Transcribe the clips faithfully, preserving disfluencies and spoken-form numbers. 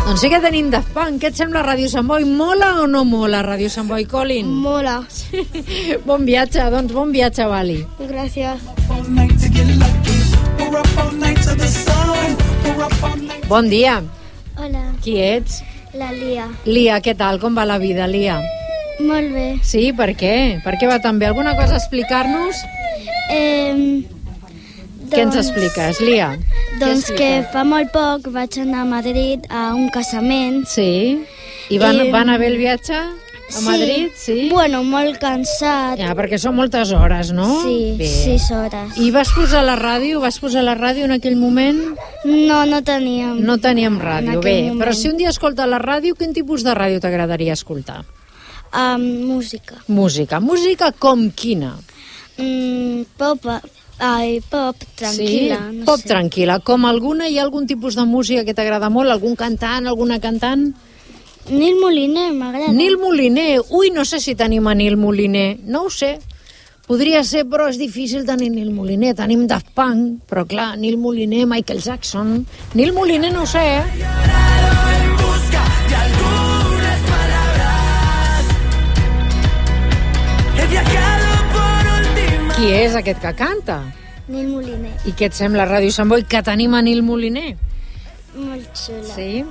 Doncs sí que tenim Daft Punk. Què et sembla Ràdio Sant Boi? Mola o no mola Ràdio Sant Boi, Colin? Mola. Sí. Bon viatge, doncs bon viatge, Vali. Gràcies. Bon dia. Hola, Qui ets? la Lia. Lia, què tal? Com va la vida, Lia? Molt bé. Sí, per què? Per què va tan bé? Alguna cosa a explicar-nos? Eh, Què ens expliques, Lia? Doncs Què que expliques? fa molt poc vaig anar a Madrid a un casament. Sí. I van, Eh, van anar bé el viatge a Madrid? Sí. Bueno, molt cansat. Ja, perquè són moltes hores, no? Sí, Bé. sis hores. I vas posar la ràdio? Vas posar la ràdio en aquell moment? No, no teníem. No teníem En ràdio, aquell bé. moment. Però si un dia escolta la ràdio, quin tipus de ràdio t'agradaria escoltar? Um, música. Música. Música com quina? Mm, pop, ai, pop, tranquil·la. Sí? No Pop sé. tranquil·la. Com alguna? Hi ha algun tipus de música que t'agrada molt? Algun cantant, alguna cantant? Nil Moliner, m'agrada. Nil Moliner. Ui, no sé si tenim a Nil Moliner. No ho sé. Podria ser, però és difícil tenir Nil Moliner. Tenim Daft Punk, però clar, Nil Moliner, Michael Jackson... Nil Moliner no ho sé, eh? Qui és aquest que canta? Nil Moliner. I què et sembla, Ràdio Sant Boi, que tenim a Nil Moliner? Molt xula. Sí?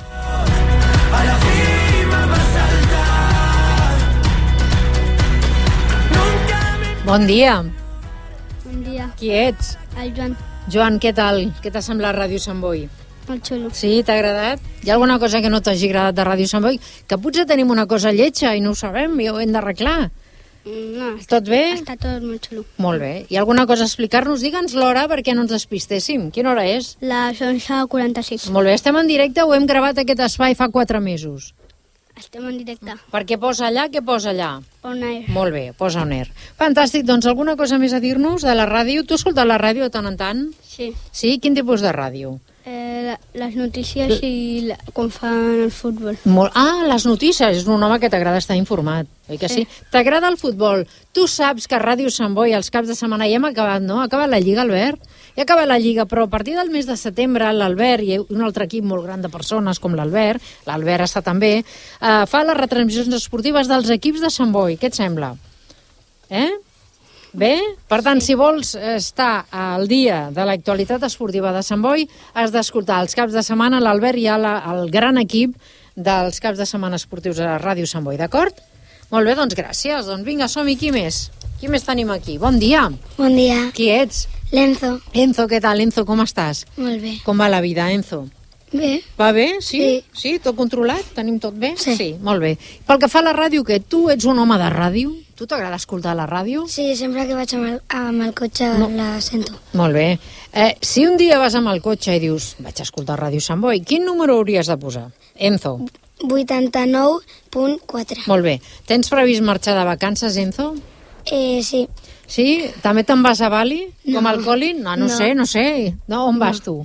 Bon dia. Bon dia. Qui ets? El Joan. Joan, què tal? Què t'ha semblat Ràdio Sant Boi? Molt xulo. Sí, t'ha agradat? Hi ha alguna cosa que no t'hagi agradat de Ràdio Sant Boi? Que potser tenim una cosa lletja i no ho sabem i ho hem d'arreglar. No, Tot bé? està tot molt xulo. Molt bé. Hi ha alguna cosa a explicar-nos? Digue'ns l'hora perquè no ens despistéssim. Quina hora és? Les onze quaranta-sis. Molt bé, estem en directe o hem gravat aquest espai fa quatre mesos? Estem en directe. Perquè posa allà, què posa allà? On air. Molt bé, posa on air. Fantàstic, doncs alguna cosa més a dir-nos de la ràdio? Tu escoltes la ràdio de tant en tant? Sí. Sí? Quin tipus de ràdio? Eh, la, les notícies i la, quan fan el futbol. Molt... Ah, les notícies. És un home que t'agrada estar informat, oi que sí? Sí. T'agrada el futbol. Tu saps que a Ràdio Sant Boi els caps de setmana ja hem acabat, no? Ha acabat la Lliga, Albert? Ja ha acabat la Lliga, però a partir del mes de setembre l'Albert i un altre equip molt gran de persones com l'Albert, l'Albert està també, eh, fa les retransmissions esportives dels equips de Sant Boi. Què et sembla? Eh? Bé? Per tant, si vols estar al dia de l'actualitat esportiva de Sant Boi, has d'escoltar els caps de setmana l'Albert i la, el gran equip dels caps de setmana esportius a Ràdio Sant Boi, d'acord? Molt bé, doncs gràcies. Doncs vinga, som-hi. Qui més? Qui més tenim aquí? Bon dia. Bon dia. Qui ets? Lenzo. Enzo, què tal? Enzo, com estàs? Molt bé. Com va la vida, Enzo? Bé. Va bé? Sí? Sí. Sí? Tot controlat? Tenim tot bé? Sí. Sí, molt bé. Pel que fa a la ràdio, què? Tu ets un home de ràdio? Tu t'agrada escoltar la ràdio? Sí, sempre que vaig amb el, amb el cotxe No. la sento. Molt bé. Eh, si un dia vas amb el cotxe i dius vaig a escoltar Ràdio Sant Boi, quin número hauries de posar? Enzo. vuitanta-nou punt quatre. Molt bé. Tens previst marxar de vacances, Enzo? Eh, sí. Sí? També te'n vas a Bali? No. Com el Colin? No, no, No. sé, no sé. No, on vas tu?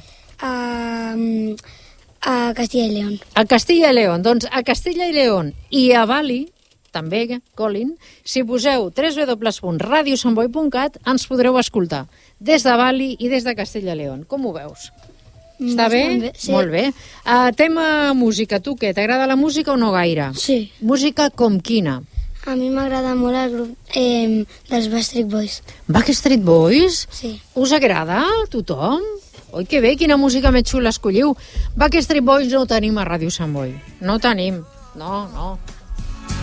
A, a Castilla y León. A Castilla y León. Doncs a Castilla y León i a Bali, també, Colin, si poseu w w w punt radio sant boi punt cat ens podreu escoltar des de Bali i des de Castilla y León. Com ho veus? Està bé? Molt bé, sí. Molt bé. Uh, tema música, tu què? T'agrada la música o no gaire? Sí. Música com quina? A mi m'agrada molt el grup eh, dels Backstreet Boys. Backstreet Boys? Sí. Us agrada a tothom? Oi, que bé, quina música més xula escolliu. Backstreet Boys no ho tenim a Ràdio Sant Boi. No ho tenim. No, no.